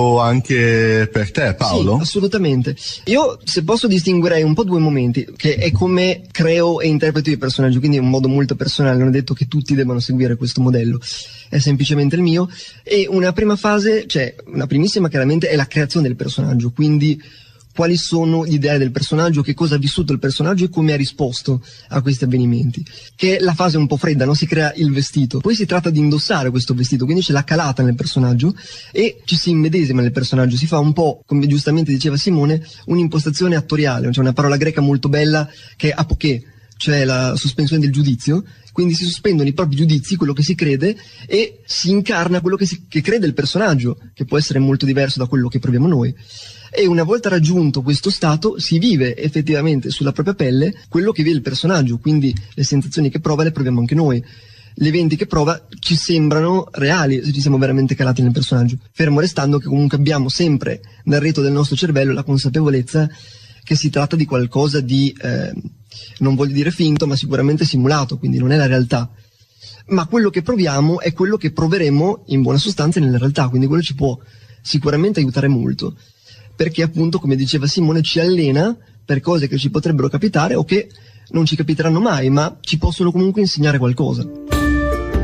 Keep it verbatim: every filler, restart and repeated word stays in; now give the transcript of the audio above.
anche per te, Paolo? Sì, assolutamente. Io, se posso, distinguerei un po' due momenti, che è come creo e interpreto i personaggi, quindi è un modo molto personale, non è detto che tutti debbano seguire questo modello, è semplicemente il mio. E una prima fase, cioè una primissima chiaramente, è la creazione del personaggio, quindi quali sono gli ideali del personaggio, che cosa ha vissuto il personaggio e come ha risposto a questi avvenimenti, che è la fase un po' fredda, no? Si crea il vestito, poi si tratta di indossare questo vestito, quindi c'è la calata nel personaggio e ci si immedesima nel personaggio, si fa un po', come giustamente diceva Simone, un'impostazione attoriale, cioè una parola greca molto bella che è apoché, cioè la sospensione del giudizio, quindi si sospendono i propri giudizi, quello che si crede, e si incarna quello che, si, che crede il personaggio, che può essere molto diverso da quello che proviamo noi. E una volta raggiunto questo stato si vive effettivamente sulla propria pelle quello che vive il personaggio, quindi le sensazioni che prova le proviamo anche noi. Gli eventi che prova ci sembrano reali se ci siamo veramente calati nel personaggio, fermo restando che comunque abbiamo sempre nel retro del nostro cervello la consapevolezza che si tratta di qualcosa di, eh, non voglio dire finto, ma sicuramente simulato, quindi non è la realtà. Ma quello che proviamo è quello che proveremo in buona sostanza nella realtà, quindi quello ci può sicuramente aiutare molto, perché appunto, come diceva Simone, ci allena per cose che ci potrebbero capitare o che non ci capiteranno mai, ma ci possono comunque insegnare qualcosa.